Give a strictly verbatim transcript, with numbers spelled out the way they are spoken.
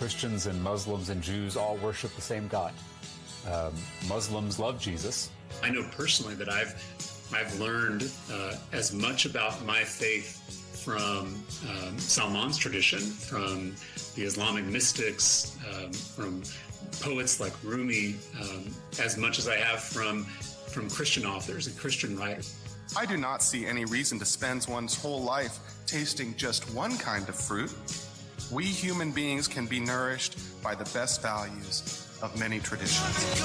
Christians and Muslims and Jews all worship the same God. Um, Muslims love Jesus. I know personally that I've I've learned uh, as much about my faith from um, Salman's tradition, from the Islamic mystics, um, from poets like Rumi, um, as much as I have from from Christian authors and Christian writers. I do not see any reason to spend one's whole life tasting just one kind of fruit. We human beings can be nourished by the best values of many traditions.